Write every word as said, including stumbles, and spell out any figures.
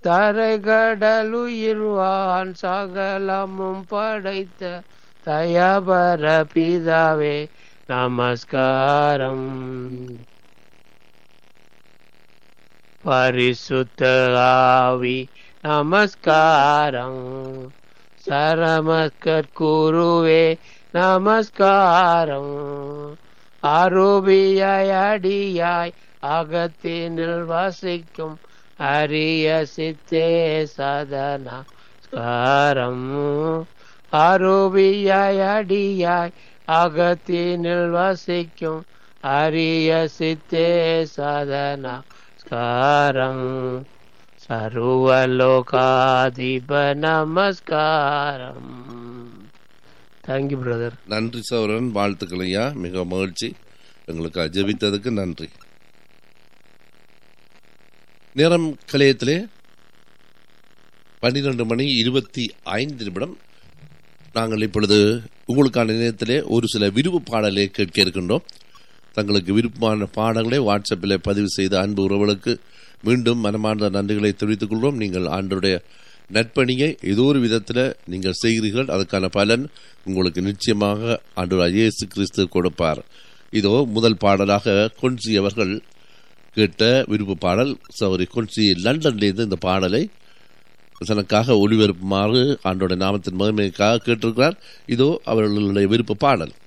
தரைகடலுயிர்வான் சகலமும் படைத்த தயபர பிதாவே நமஸ்காரம். பரிசுத்த ஆவி நமஸ்காரம். சரமஸ்கர் குருவே நமஸ்காரம். அரூபியாய் அடியாய் அகத்தினில் வசிக்கும் அரிய சித்தே சதனஸ்காரம். அரூபியாய் அடியாய் அகத்தினில் வசிக்கும் அரிய சித்தே சதனஸ்காரம். சர்வலோகாதிப நமஸ்காரம். Thank you brother. நன்றி சௌரன், வாழ்த்துக்கள் ஐயா. மிக மகிழ்ச்சி, எங்களுக்கு ஜெபித்ததுக்கு நன்றி. நேரம் கலையத்திலே பன்னிரண்டு மணி இருபத்தி ஐந்து நிமிடம். நாங்கள் இப்பொழுது உங்களுக்கான நேரத்திலே ஒரு சில விருப்பு பாடலை கேட்க இருக்கின்றோம். தங்களுக்கு விருப்பமான பாடல்களை வாட்ஸ்அப்பில் பதிவு செய்த அன்பு உறவுகளுக்கு மீண்டும் மனமார்ந்த நன்றிகளை தெரிவித்துக் கொள்வோம். நீங்கள் ஆண்டவருடைய நற்பணியை ஏதோ ஒரு விதத்தில் நீங்கள் செய்கிறீர்கள். அதுக்கான பலன் உங்களுக்கு நிச்சயமாக ஆண்டவர் இயேசு கிறிஸ்து கொடுப்பார். இதோ முதல் பாடலாக கொன்சி அவர்கள் கேட்ட விருப்ப பாடல். சௌரி கொன்சி லண்டன்லேருந்து இந்த பாடலை தனக்காக ஒளிபரப்புமாறு ஆண்டோட நாமத்தின் மகிமைக்காக கேட்டிருக்கிறார். இதோ அவர்களுடைய விருப்ப பாடல்.